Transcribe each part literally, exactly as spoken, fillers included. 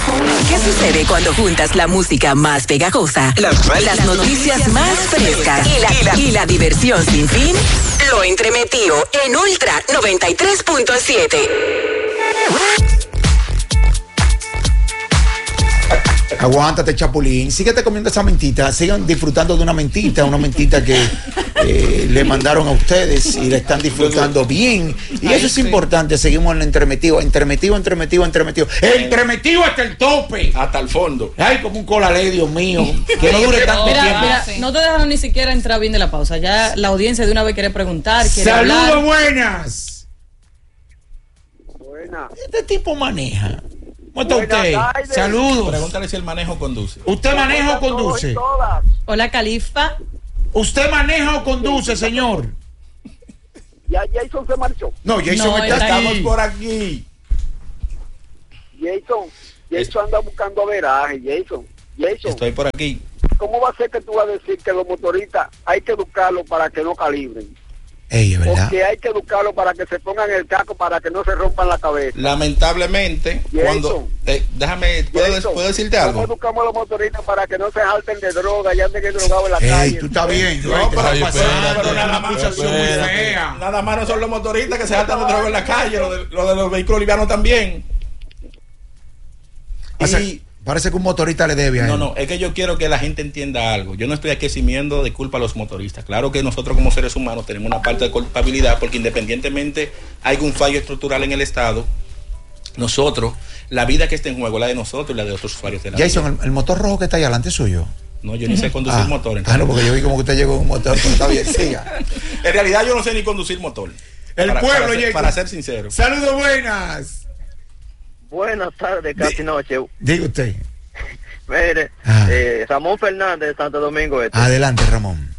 ¿Qué sucede cuando juntas la música más pegajosa, las, las noticias más frescas y la, y, la, y la diversión sin fin? Lo entremetido en Ultra noventa y tres punto siete. Aguántate, Chapulín. Síguete comiendo esa mentita. Sigan disfrutando de una mentita, una mentita que eh, le mandaron a ustedes y la están disfrutando bien. Y eso es importante. Seguimos en el entremetido, entremetido, entremetido, entremetido. Entremetido hasta el tope. Hasta el fondo. Ay, como un cola ley, Dios mío. Que no dure tanto mira, tiempo. Mira, no te dejaron ni siquiera entrar bien de la pausa. Ya la audiencia de una vez quiere preguntar, quiere Saludos, hablar. buenas. Buenas. Este tipo maneja. ¿Cómo está usted? Tardes. Saludos. Pregúntale si el manejo conduce. ¿Usted maneja o conduce? Hola, Califa. ¿Usted maneja o conduce, señor? Ya Jason se marchó. No, Jason No, está está aquí. Estamos por aquí. Jason, Jason anda buscando averaje. Jason, Jason, Estoy por aquí. ¿cómo va a ser que tú vas a decir que los motoristas hay que educarlos para que no calibren? Ey, es verdad. Porque hay que educarlos para que se pongan el casco para que no se rompan la cabeza. Lamentablemente, Jason. cuando... eh, déjame, ¿puedo, Jason, ¿puedo decirte ¿cómo algo? educamos a los motoristas para que no se jalten de droga y anden drogados en la Ey, calle? tú estás bien. No, No, pero pero, espérate, pero nada espérate, más muy espérate. fea. Nada más no son los motoristas que se saltan de droga en la calle, lo de, lo de los vehículos livianos también. O sea, Y- parece que un motorista le debe a él. No, no, es que yo quiero que la gente entienda algo. Yo no estoy aquí eximiendo de culpa a los motoristas. Claro que nosotros como seres humanos tenemos una parte de culpabilidad porque independientemente hay un fallo estructural en el Estado, nosotros, la vida que está en juego es la de nosotros y la de otros usuarios de la Jason, vía. el, el motor rojo que está ahí adelante es suyo. No, yo ni sé conducir Ah, motor. ah, no, porque yo vi como que usted llegó con un motor, pero está bien, siga. En realidad yo no sé ni conducir motor. El para, pueblo, para ser, Jason. para ser sincero. Saludos, buenas. Buenas tardes, casi noche. Diga usted. Mire, Ah. eh, Ramón Fernández de Santo Domingo Este. Adelante, Ramón.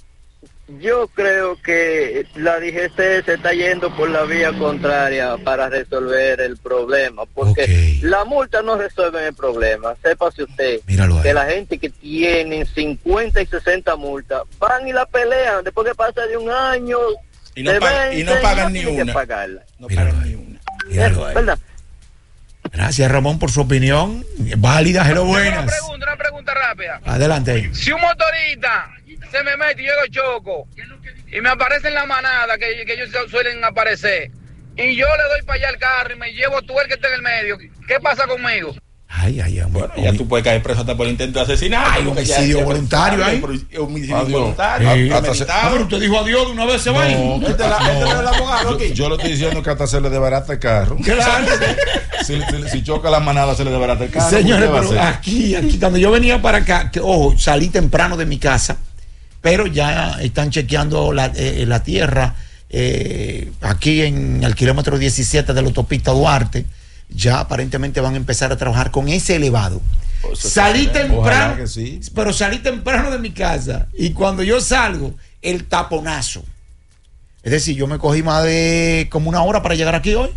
Yo creo que la D G C se está yendo por la vía contraria para resolver el problema, porque Ok. la multa no resuelve el problema. Sépase usted Míralo ahí. que la gente que tiene cincuenta y sesenta multas van y la pelean después que pasa de un año. Y no se pagan- y no vencen, pagan ni tienen que una. pagarla. No Míralo pagan ahí. ni una. Míralo ahí. ¿Verdad? Gracias, Ramón, por su opinión. Válida, hello, Una buenas. pregunta, una pregunta rápida. Adelante. Si un motorista se me mete y yo lo choco y me aparece en la manada que, que ellos suelen aparecer y yo le doy para allá el carro y me llevo tú el que está en el medio, ¿qué pasa conmigo? Ay, ay, ay. Bueno, ya tú puedes caer preso hasta por intento de asesinato. Ay, porque ya- homicidio ya- voluntario, ya- ¿eh? ya- Homicidio Adiós. voluntario. Sí. Hasta se- premeditado. Ah, pero usted dijo adiós de una vez, se va. No, ahí. Este es la- este es el abogado aquí. Yo le estoy diciendo que hasta se le desbarata el carro. Claro. Si, si- si choca la manada, se le desbarata el carro. Señores, ¿Qué va a pero hacer? aquí, aquí, cuando yo venía para acá, que, ojo, salí temprano de mi casa, pero ya están chequeando la, eh, la tierra eh, aquí en el kilómetro diecisiete de la autopista Duarte. Ya aparentemente van a empezar a trabajar con ese elevado. Pues eso Salí está bien. temprano, Ojalá que sí. pero salí temprano de mi casa y cuando yo salgo, el taponazo. Es decir, yo me cogí más de como una hora para llegar aquí hoy.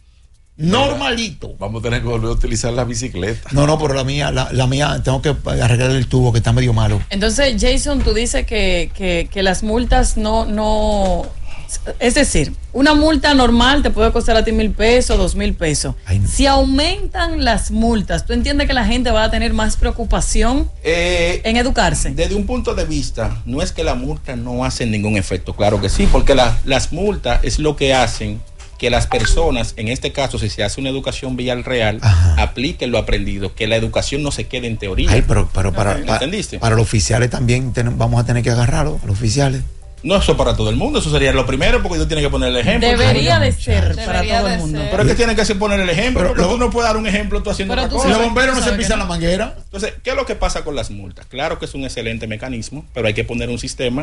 Normalito. Vamos a tener que volver a utilizar la bicicleta. No, no, pero la mía, la, la mía, tengo que arreglar el tubo que está medio malo. Entonces, Jason, tú dices que, que, que las multas no, no, es decir, una multa normal te puede costar a ti mil pesos, dos mil pesos. Ay, no. Si aumentan las multas, ¿tú entiendes que la gente va a tener más preocupación Eh, en educarse? Desde un punto de vista, no es que la multa no hace ningún efecto, claro que sí, porque la- las multas es lo que hacen que las personas, en este caso, si se hace una educación vial real, Ajá. apliquen lo aprendido, que la educación no se quede en teoría. Ay, pero, pero para, ¿Me para, entendiste? para los oficiales también ten- vamos a tener que agarrarlo, a los oficiales. No eso para todo el mundo, eso sería lo primero, porque tú tienes que poner el ejemplo. Debería Ay, de no, ser muchacho. para Debería todo de el mundo. ser. Pero es que tienes que hacer poner el ejemplo, Pero porque lo- tú no puedes dar un ejemplo tú haciendo Pero otra tú cosa. Los sabes- bomberos no se sabes que pisan no. la manguera. Entonces, ¿qué es lo que pasa con las multas? Claro que es un excelente mecanismo, pero hay que poner un sistema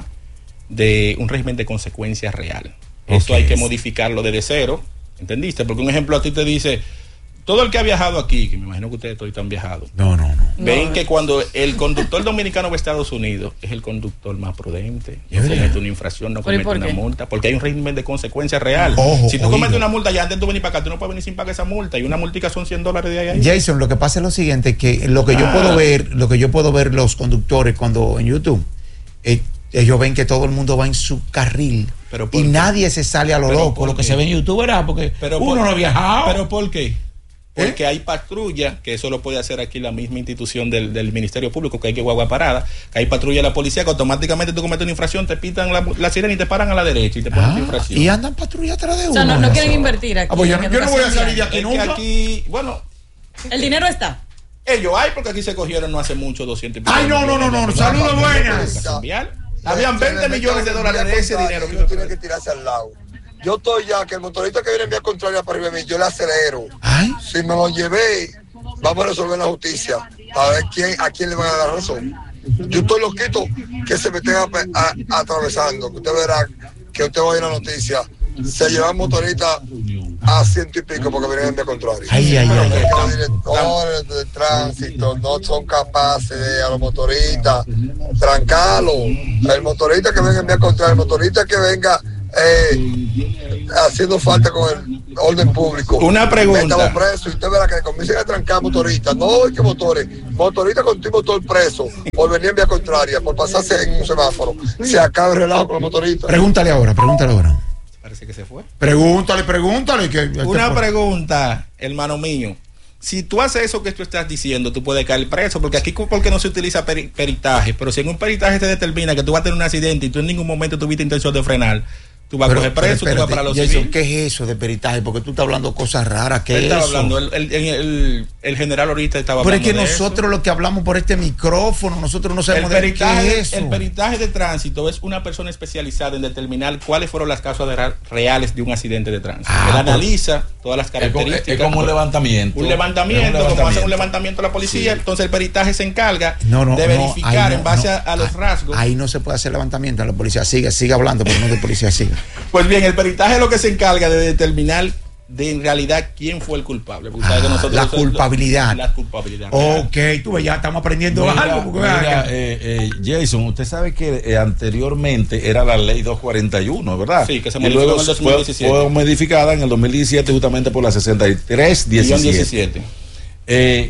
de un régimen de consecuencias real. Eso Ok. hay que modificarlo desde cero, ¿entendiste? Porque un ejemplo a ti te dice, todo el que ha viajado aquí, que me imagino que ustedes todos han viajado, No, no, no. ven que cuando el conductor dominicano va a Estados Unidos es el conductor más prudente, no ¿Es verdad? comete una infracción, no ¿Pero y comete por una qué? multa, porque hay un régimen de consecuencias real. Ojo, si tú oído. cometes una multa ya antes de tú venir para acá, tú no puedes venir sin pagar esa multa, y una multica son cien dólares de ahí a ahí. Jason, lo que pasa es lo siguiente, que lo que yo puedo ver, lo que yo puedo ver los conductores cuando en YouTube, eh, ellos ven que todo el mundo va en su carril Pero ¿por y qué? nadie se sale a lo Pero loco, ¿por lo que qué? se ve en YouTube, ¿verdad? Porque Pero uno por- no ha viajado. ¿Pero por qué? Porque ¿Eh? hay patrulla, que eso lo puede hacer aquí la misma institución del, del Ministerio Público, que hay que guagua parada, que hay patrulla de la policía, que automáticamente tú cometes una infracción, te pitan la, la sirena y te paran a la derecha y te ponen ah, infracción. Y andan patrulla atrás de uno. O sea, no, no quieren invertir aquí. Ah, pues yo, no, yo no voy a salir de aquí es nunca. Que aquí, bueno. El dinero está. Ellos hay, porque aquí se cogieron no hace mucho doscientos. Ay, no, no, no, no, saludos buenas. Habían veinte millones de dólares de ese dinero. Que tiene que tirarse al lado. Yo estoy ya, que el motorista que viene en vía contraria para arriba de mí, yo le acelero. ¿Ay? Si me lo llevé, vamos a resolver la justicia. A ver quién, a quién le van a dar razón. Yo estoy loquito que se me estén a, a, atravesando. Que usted verá que usted va a ir a la noticia. Se llevan motoristas a ciento y pico porque vienen en vía contraria. Ay, ay, ay, ay. Los directores de tránsito no son capaces de a los motoristas trancarlo. El motorista que venga en vía contraria, el motorista que venga Eh, haciendo falta con el orden público. Una pregunta. Métalo preso y usted verá que comiencen a trancar motoristas. No, que motores. Motoristas con tu motor preso por venir en vía contraria, por pasarse en un semáforo. Se acaba el relajo con los motoristas. Pregúntale ahora, pregúntale ahora. Parece que se fue. Pregúntale, pregúntale. Que Una por... pregunta, hermano mío. Si tú haces eso que tú estás diciendo, tú puedes caer preso, porque aquí porque no se utiliza peri- peritaje, pero si en un peritaje se determina que tú vas a tener un accidente y tú en ningún momento tuviste intención de frenar, tú vas pero, a coger preso, espérate, tú vas para los Jason, ¿qué es eso de peritaje? Porque tú estás hablando cosas raras. ¿Qué es estaba eso? Hablando, el, el, el, el general ahorita estaba pero hablando. Pero es que nosotros lo que hablamos por este micrófono, nosotros no sabemos el peritaje, de qué es eso. El peritaje de tránsito es una persona especializada en determinar cuáles fueron las causas de reales de un accidente de tránsito. Ah, Él analiza todas las características. Es como un levantamiento. Un levantamiento, un levantamiento. Como hace un levantamiento la policía, sí. Entonces el peritaje se encarga no, no, de verificar no, no, en base no, a, a los ahí, rasgos. Ahí no se puede hacer levantamiento a la policía. Sigue, sigue hablando, pero no de policía, sigue. Pues bien, el peritaje es lo que se encarga de determinar de en realidad quién fue el culpable. Ah, que nosotros la culpabilidad. La culpabilidad. Ok, real. Tú ves, ya estamos aprendiendo mira, algo. Mira, eh, eh, Jason, usted sabe que eh, anteriormente era la ley doscientos cuarenta y uno, ¿verdad? Sí, que se modificó en el dos mil diecisiete. Fue, fue modificada en el dos mil diecisiete justamente por la sesenta y tres diecisiete. Eh,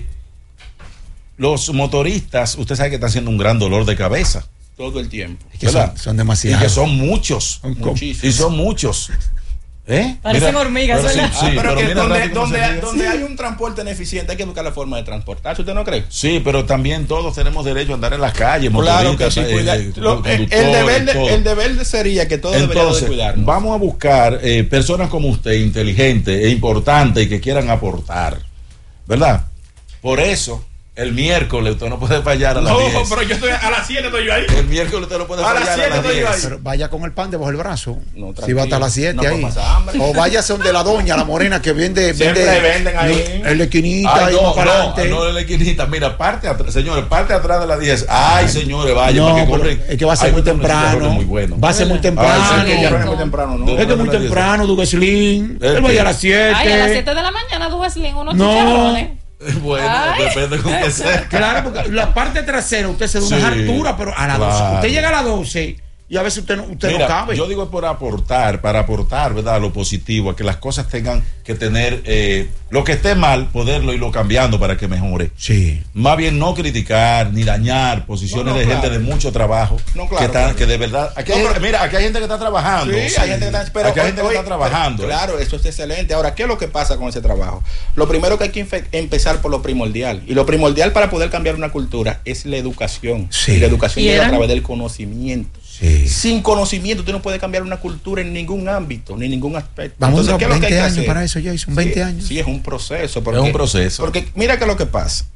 los motoristas, usted sabe que están haciendo un gran dolor de cabeza. Todo el tiempo. Es que son, son demasiados. Y que son muchos. Muchísimos. Y son muchos. ¿Eh? Parecen Mira, hormigas, pero ¿verdad? sí, sí, ah, pero pero que mira donde, donde, hay, donde sí. hay un transporte ineficiente hay que buscar la forma de transportarse, ¿usted no cree? Sí, pero también todos tenemos derecho a andar en las calles, claro que sí, eh, cuidar. eh, Lo, el, deber de, el deber sería que todos deberíamos de cuidarnos. Vamos a buscar eh, personas como usted, inteligentes e importantes y que quieran aportar, ¿verdad? Por eso el miércoles usted no puede fallar a las diez. No, pero yo estoy a las siete, estoy yo ahí. El miércoles usted no puede a fallar las siete a las estoy yo ahí. Pero vaya con el pan debajo del brazo. No, si va hasta las siete no ahí. O váyase donde la doña, la morena que vende. Siempre vende, venden ahí. En la esquinita. Ay, ahí no, para no, adelante. no en la esquinita. Mira, parte atrás, señores, parte atrás de las diez. Ay, señores, vaya. No, para que compren. Es que va a ser Ay, muy temprano. Muy bueno. Va a ser muy temprano. Ay, sí, que ya no es muy temprano, ¿no? Es que es muy temprano, Dugueslin. Él va a ir a las siete. Ay, a las siete de la mañana, Dugueslin, unos no. chicharrones. Bueno, Ay. depende con qué sea. Claro, porque la parte trasera usted se da una Sí, hartura, pero a las claro. doce. Usted llega a las doce y a veces usted no, usted Mira, no cabe. Yo digo por aportar, para aportar, ¿verdad? Lo positivo, a que las cosas tengan que tener eh, lo que esté mal, poderlo irlo cambiando para que mejore. Sí. Más bien no criticar ni dañar posiciones No, no, de claro. gente de mucho trabajo. No, claro, que, está, claro. que de verdad. Aquí hay, No, pero, mira, aquí hay gente que está trabajando. Sí, sí. hay gente que está, pero aquí hay gente hoy, que está trabajando. Pero, claro, eso es excelente. Ahora, ¿qué es lo que pasa con ese trabajo? Lo primero que hay que infe- empezar por lo primordial. Y lo primordial para poder cambiar una cultura es la educación. Sí. Y la educación ¿Y llega eran? a través del conocimiento. Sí. Sin conocimiento usted no puede cambiar una cultura en ningún ámbito, ni en ningún aspecto. Vamos Entonces, a ¿qué es lo que hay veinte que años hacer? para eso, Jason. veinte Sí, años. Sí, es un proceso. Porque, Es un proceso. Porque mira que lo que pasa.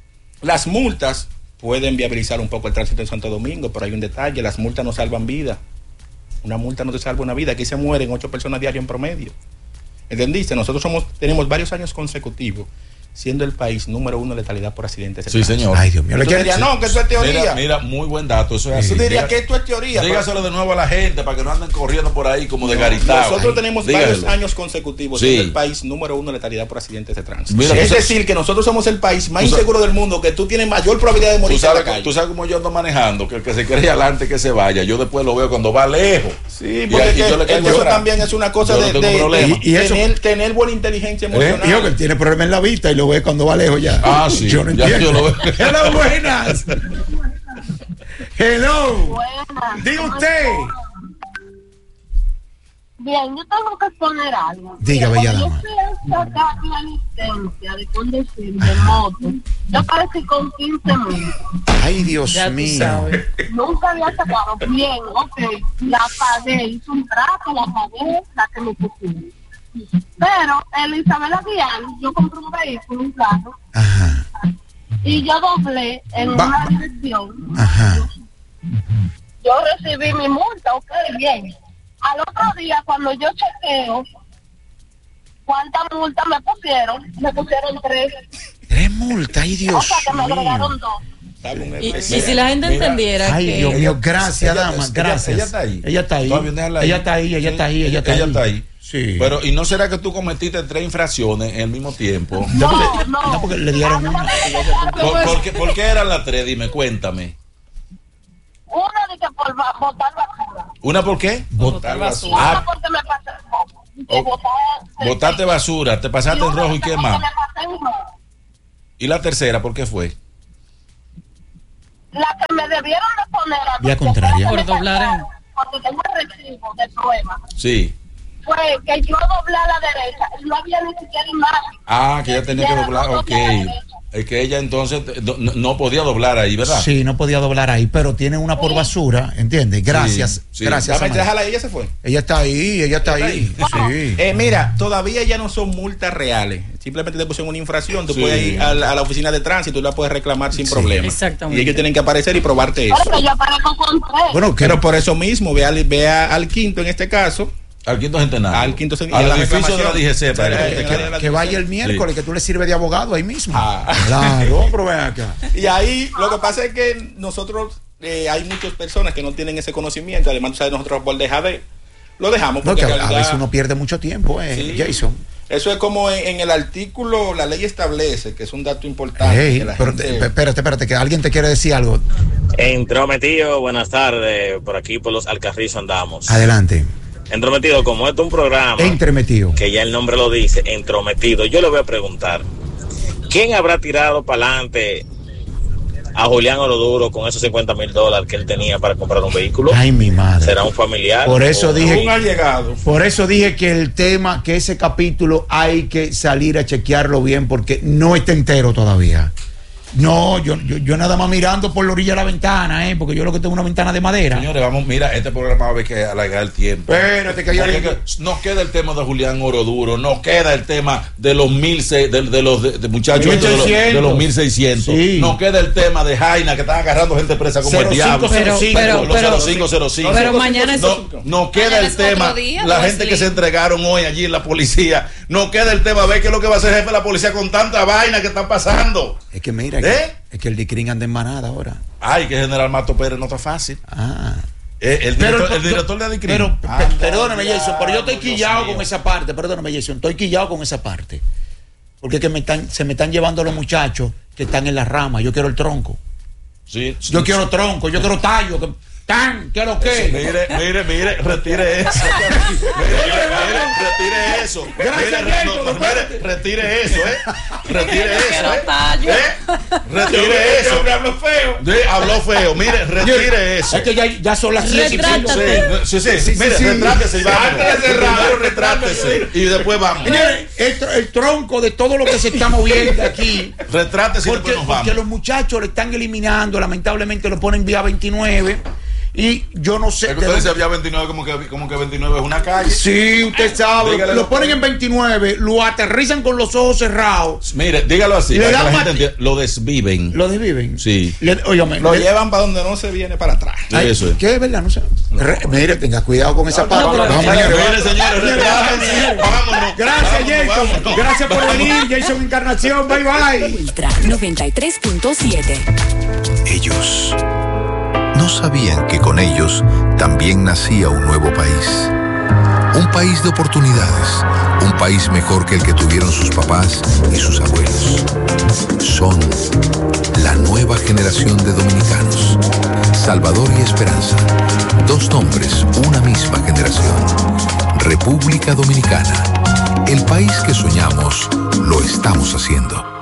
Las multas pueden viabilizar un poco el tránsito en Santo Domingo, pero hay un detalle, las multas no salvan vida. Una multa no te salva una vida. Aquí se mueren ocho personas diarias en promedio. ¿Entendiste? Nosotros somos, tenemos varios años consecutivos siendo el país número uno de letalidad por accidentes. Sí, señor. Ay, Dios mío. Tú dirías, no, que eso es teoría. Mira, mira, muy buen dato. Eso es Tú así. dirías Diga- que esto es teoría. Dígaselo de nuevo a la gente para que no anden corriendo por ahí como de garitado. Nosotros tenemos Dígaselo. varios años consecutivos Sí. siendo el país número uno de letalidad por accidentes de tránsito. Mira, es tú sabes- decir, que nosotros somos el país más tú sabes- inseguro del mundo, que tú tienes mayor probabilidad de Tú morir en sabes, la calle. tú sabes cómo yo ando manejando, que el que se quiere ir adelante que se vaya. Yo después lo veo cuando va lejos. Sí, Y porque aquí que- yo le caigo eso atrás. también es una cosa Yo no de, tengo de- problema. de Y- y eso- tener, tener buena inteligencia ¿Eh? emocional. Hijo, que él tiene problema en la vista y lo ve cuando va lejos ya. Ah, sí. Yo no Ya entiendo. yo lo veo. Hello, buenas. Hello. Buenas. Diga usted. Bien, yo tengo que exponer algo. Diga, bella dama. Yo fui a sacar la licencia de conducir de moto. Yo parecí con quince mil. Ay, Dios mío. Nunca había sacado. Bien, ok. La pagué, hice un trato, la pagué, la que me pusieron. Pero Elizabeth Aguilar, yo compré un vehículo, un carro. Ajá. Y yo doblé en Va- una dirección. Ajá. Yo recibí mi multa, ok, bien. Al otro día, cuando yo chequeo cuántas multas me pusieron, me pusieron tres. Tres multas, ay, Dios O sea, que me mío. agregaron dos. Y, y si la gente entendiera Ay, que... Dios mío, gracias, Ella- dama, ella- gracias. ella está ahí. Ella está ahí. Todavía déjala ahí. Ella está ahí, ella Sí. está ahí, ella está ahí. Ella está ahí. Sí. Pero, ¿y no será que tú cometiste tres infracciones en el mismo tiempo? No, no. No, porque le dieron una. ¿Por, por qué, por qué eran las tres? Dime, cuéntame. Una de que por ba- botar basura. ¿Una por qué? Botar Y basura. una Ah, porque me pasé en rojo. Y que Oh. botar- botaste basura, te pasaste en una rojo y porque qué me más. pasé en rojo. ¿Y la tercera por qué fue? La que me debieron de poner a mí, Vía que contraria. fue la que Por me doblar en- sacaron, porque tengo el recibo de prueba, Sí. fue que yo doblé a la derecha y no había ni siquiera imagen. Ah, que ella tenía que Quiera, doblar. no Ok. doblé a la derecha. Es que ella entonces eh, no, no podía doblar ahí, ¿verdad? Sí, no podía doblar ahí, pero tiene una por basura, ¿entiendes? Gracias, Sí, sí. gracias. Dame, Amanda. déjala ahí, ella se fue. Ella está ahí, ella está ahí. Sí. Eh, mira, todavía ya no son multas reales. Simplemente te pusieron una infracción. Tú Sí. puedes ir a la, a la oficina de tránsito y la puedes reclamar sin Sí. problema. Exactamente. Y ellos tienen que aparecer y probarte eso. Pero yo aparezco con tres. Bueno, que Pero por eso mismo, ve al, ve a- al quinto en este caso. Al quinto centenario. Al quinto centenario. Al Y a la edificio de la reclamación. D G C. para Sí, que- en que- la- que vaya el miércoles, que tú le sirves de abogado ahí mismo. Ah. Claro, pero ven acá. Y ahí lo que pasa es que nosotros, eh, hay muchas personas que no tienen ese conocimiento. Además, tú sabes, nosotros por dejar de, lo dejamos. No, Porque que en a realidad- veces uno pierde mucho tiempo, eh, Sí. Jason. Eso es como en, en el artículo, la ley establece, que es un dato importante. Ey, que la pero gente- te- espérate, espérate, que alguien te quiere decir algo. Entrometido, buenas tardes. Por aquí por los Alcarrizos andamos. Adelante. Entrometido, como esto es un programa Entremetido. que ya el nombre lo dice, entrometido, yo le voy a preguntar, ¿quién habrá tirado para adelante a Julián Oroduro con esos cincuenta mil dólares que él tenía para comprar un vehículo? Ay, mi madre. ¿Será un familiar? Por eso o- dije- un allegado. Por eso dije que el tema, que ese capítulo hay que salir a chequearlo bien porque no está entero todavía. No, yo, yo, yo nada más mirando por la orilla de la ventana, ¿eh? Porque yo lo que tengo es una ventana de madera. Señores, vamos, mira, este programa va a haber que alargar el tiempo. Espérate, que yo Porque le- que nos queda el tema de Julián Oroduro, nos queda el tema de los mil seis, de, de los de, de muchachos de los, de los mil seiscientos. Sí. Nos queda el tema de Jaina, que están agarrando gente presa como el cero cinco diablo. cero cinco. Pero- los pero- cero cinco cero cinco. pero mañana es- no, nos queda Mañana el es otro tema, día, la Wesley. gente que se entregaron hoy allí en la policía. Nos queda el tema, ver qué es lo que va a hacer el jefe de la policía con tanta vaina que están pasando. Es que mira, ¿Eh? es que el Dicrin anda en manada ahora. Ay, que General Mato Pérez no está fácil. Ah. Eh, el, Pero- director, el pero- director de Adicrim. Pero, Ah, pe- perdóname, Jason, pero yo estoy Dios quillado mío. con esa parte. Perdóname, Jason, estoy quillado con esa parte. Porque es que me están, se me están llevando los muchachos que están en las ramas. Yo quiero el tronco. Sí, Yo sí, quiero sí. tronco, yo quiero tallo. Que, tan, ¿qué es lo que? Mire, mire, mire, retire eso. Mire, mire, retire eso. Gracias, Mire, Jason, no, no, espérate. mire, retire eso, ¿eh? Retire Yo eso, quiero ¿eh? tallo. ¿Eh? Retire eso. Habló feo. Sí, habló feo. Mire, retire eso. Es que ya, ya son las siete y cinco. Retrátate. Sí, sí, sí, Sí, sí, mire, sí. retrátese y vámonos. Antes de cerrar, Primero retrátese y después vamos. Señores, el, tr- el tronco de todo lo que se está moviendo aquí. Retrátese y Porque, después nos vamos. porque los muchachos le están eliminando, lamentablemente lo ponen vía veintinueve. Y yo no sé. Es que usted dice había veintinueve, como que, como que veintinueve es una calle. Sí, usted sabe. Dígale Lo lo- ponen en veintinueve, lo aterrizan con los ojos cerrados. Mire, dígalo así, Le para que dan la gente mati- entienda. Lo desviven. Lo desviven. Sí. Le, óigame, Lo le- llevan para donde no se viene para atrás. Ay, Eso es. ¿qué es verdad? No sé. Re- mire, tenga cuidado con esa parte. pero- Vamos, Mire, señores. señores, retrátense. Vámonos. Gracias, Vámonos, Jason. vámonos. Gracias por venir, Jason Encarnación. Bye, bye. Ultra noventa y tres punto siete. Ellos no sabían que con ellos también nacía un nuevo país. Un país de oportunidades. Un país mejor que el que tuvieron sus papás y sus abuelos. Son la nueva generación de dominicanos. Salvador y Esperanza. Dos nombres, una misma generación. República Dominicana. El país que soñamos, lo estamos haciendo.